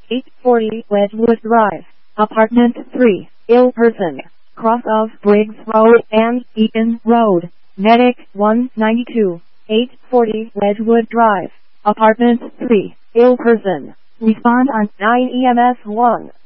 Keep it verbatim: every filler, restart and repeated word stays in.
eight forty Wedgwood Drive, Apartment three, ill person, cross of Briggs Road and Eaton Road, medic one ninety-two, eight forty Wedgwood Drive, Apartment three, ill person. Respond on nine E M S one.